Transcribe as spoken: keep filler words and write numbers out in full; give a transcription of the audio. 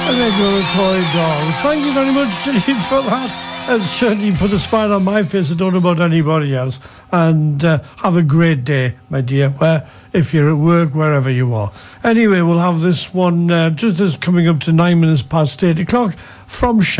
regular toy doll. Thank you very much, Janine, for that. It's certainly put a smile on my face. I don't know about anybody else. And uh, have a great day, my dear, where, if you're at work, wherever you are. Anyway, we'll have this one uh, just as coming up to nine minutes past eight o'clock from